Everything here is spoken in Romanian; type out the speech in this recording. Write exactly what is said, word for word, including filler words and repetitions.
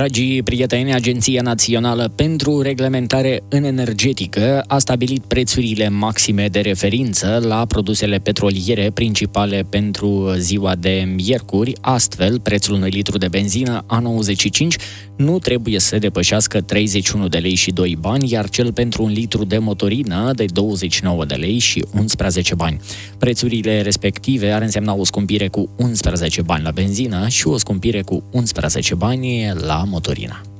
Dragii prieteni, Agenția Națională pentru Reglementare în Energetică a stabilit prețurile maxime de referință la produsele petroliere principale pentru ziua de miercuri. Astfel, prețul unui litru de benzină A nouăzeci și cinci nu trebuie să depășească treizeci și unu de lei și doi bani, iar cel pentru un litru de motorină de douăzeci și nouă de lei și unsprezece bani. Prețurile respective ar însemna o scumpire cu unsprezece bani la benzină și o scumpire cu unsprezece bani la motorină.